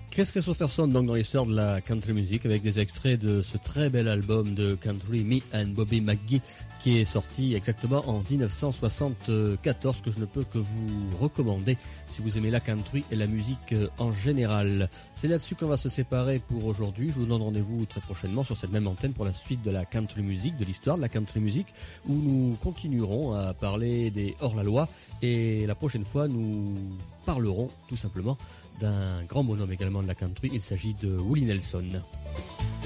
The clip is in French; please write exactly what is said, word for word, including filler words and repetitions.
Chris Christopherson, donc dans l'histoire de la country music, avec des extraits de ce très bel album de country Me and Bobby McGee, qui est sorti exactement en dix-neuf cent soixante-quatorze, que je ne peux que vous recommander si vous aimez la country et la musique en général. C'est là-dessus qu'on va se séparer pour aujourd'hui. Je vous donne rendez-vous très prochainement sur cette même antenne pour la suite de la country music, de l'histoire de la country music, où nous continuerons à parler des hors-la-loi, et la prochaine fois nous parlerons tout simplement d'un grand bonhomme également de la country. Il s'agit de Willie Nelson.